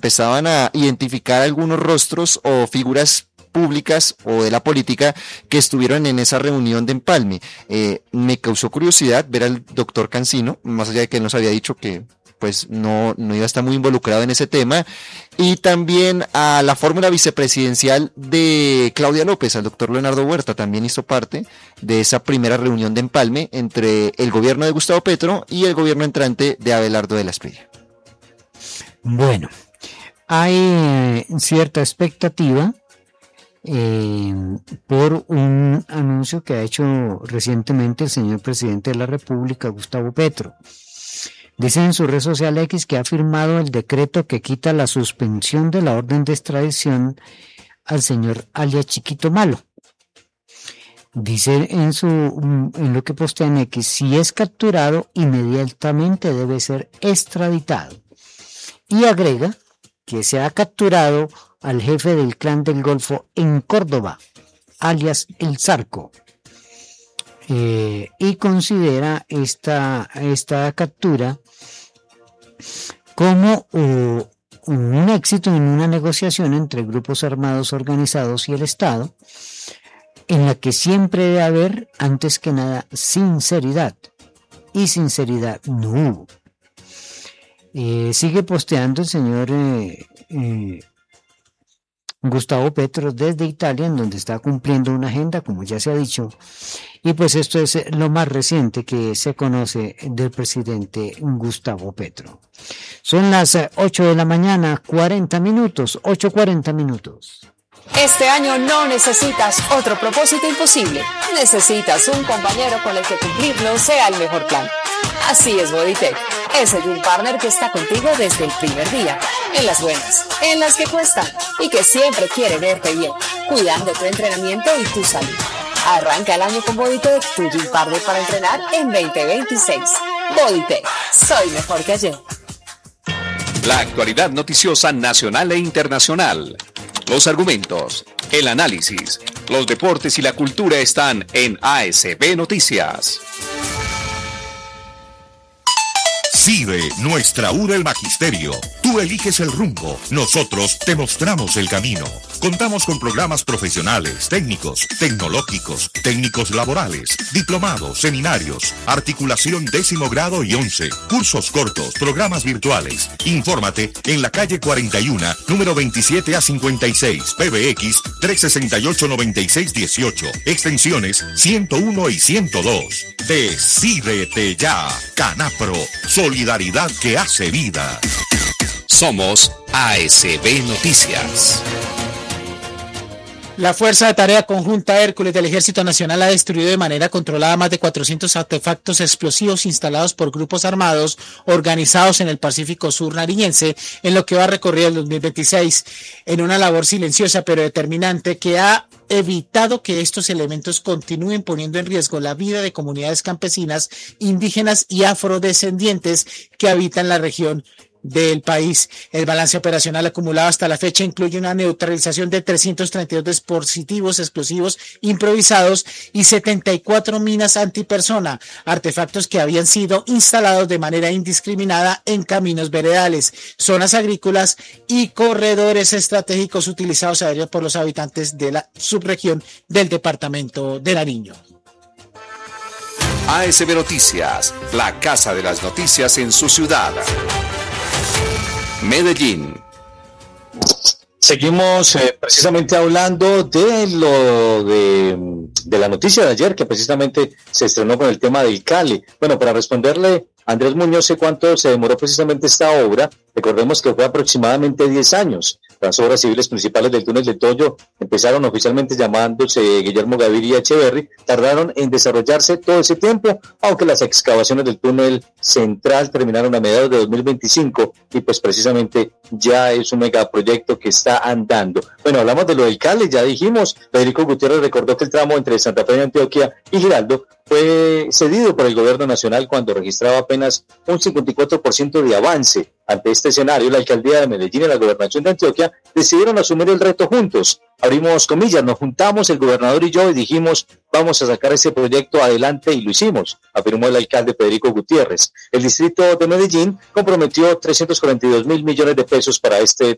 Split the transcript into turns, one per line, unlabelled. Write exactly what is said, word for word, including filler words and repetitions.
empezaban a identificar algunos rostros o figuras públicas o de la política que estuvieron en esa reunión de empalme. Eh, me causó curiosidad ver al doctor Cancino, más allá de que él nos había dicho que pues no, no iba a estar muy involucrado en ese tema, y también a la fórmula vicepresidencial de Claudia López, al doctor Leonardo Huerta, también hizo parte de esa primera reunión de empalme entre el gobierno de Gustavo Petro y el gobierno entrante de Abelardo de la Espriella.
Bueno, hay cierta expectativa Eh, por un anuncio que ha hecho recientemente el señor presidente de la República, Gustavo Petro. Dice en su red social X que ha firmado el decreto que quita la suspensión de la orden de extradición al señor alias Chiquito Malo. Dice en su en lo que postea en X, si es capturado, inmediatamente debe ser extraditado. Y agrega que se ha capturado al jefe del Clan del Golfo en Córdoba, alias El Zarco, eh, y considera esta, esta captura como uh, un éxito en una negociación entre grupos armados organizados y el Estado, en la que siempre debe haber, antes que nada, sinceridad, y sinceridad no hubo. Eh, sigue posteando el señor eh, eh, Gustavo Petro desde Italia, en donde está cumpliendo una agenda, como ya se ha dicho, y pues esto es lo más reciente que se conoce del presidente Gustavo Petro. Son las ocho de la mañana, cuarenta minutos, ocho cuarenta minutos.
Este año no necesitas otro propósito imposible. Necesitas un compañero con el que cumplirlo sea el mejor plan. Así es Bodytech, ese Gym Partner que está contigo desde el primer día, en las buenas, en las que cuestan y que siempre quiere verte bien, cuidando tu entrenamiento y tu salud. Arranca el año con Bodytech, tu Gym Partner para entrenar en veinte veintiséis. Bodytech, soy mejor que ayer.
La actualidad noticiosa nacional e internacional. Los argumentos, el análisis, los deportes y la cultura están en A S B Noticias.
CIDE, nuestra U del Magisterio. Tú eliges el rumbo, nosotros te mostramos el camino. Contamos con programas profesionales, técnicos, tecnológicos, técnicos laborales, diplomados, seminarios, articulación décimo grado y once, cursos cortos, programas virtuales. Infórmate en la calle cuarenta y uno, número veintisiete a cincuenta y seis, P B X trescientos sesenta y ocho, noventa y seis dieciocho, extensiones ciento uno y ciento dos. Decídete ya, Canapro, solidaridad que hace vida.
Somos A S B Noticias.
La Fuerza de Tarea Conjunta Hércules del Ejército Nacional ha destruido de manera controlada más de cuatrocientos artefactos explosivos instalados por grupos armados organizados en el Pacífico Sur nariñense en lo que va recorrido el dos mil veintiséis, en una labor silenciosa pero determinante que ha evitado que estos elementos continúen poniendo en riesgo la vida de comunidades campesinas, indígenas y afrodescendientes que habitan la región del país. El balance operacional acumulado hasta la fecha incluye una neutralización de trescientos treinta y dos dispositivos explosivos improvisados y setenta y cuatro minas antipersona, artefactos que habían sido instalados de manera indiscriminada en caminos veredales, zonas agrícolas y corredores estratégicos utilizados a diario por los habitantes de la subregión del departamento de Nariño.
A S B Noticias, la casa de las noticias en su ciudad. Medellín.
Seguimos eh, precisamente hablando de lo de, de la noticia de ayer, que precisamente se estrenó con el tema del Cali. Bueno, para responderle a Andrés Muñoz, sé cuánto se demoró precisamente esta obra. Recordemos que fue aproximadamente diez años. Las obras civiles principales del túnel de Toyo empezaron oficialmente llamándose Guillermo Gaviria Echeverry. Tardaron en desarrollarse todo ese tiempo, aunque las excavaciones del túnel central terminaron a mediados de dos mil veinticinco y pues precisamente ya es un megaproyecto que está andando. Bueno, hablamos de lo del Cali, ya dijimos. Federico Gutiérrez recordó que el tramo entre Santa Fe de Antioquia y Giraldo fue cedido por el gobierno nacional cuando registraba apenas un cincuenta y cuatro por ciento de avance. Ante este escenario, la alcaldía de Medellín y la gobernación de Antioquia decidieron asumir el reto juntos. Abrimos comillas, nos juntamos el gobernador y yo y dijimos, vamos a sacar ese proyecto adelante y lo hicimos, afirmó el alcalde Federico Gutiérrez. El distrito de Medellín comprometió trescientos cuarenta y dos mil millones de pesos para este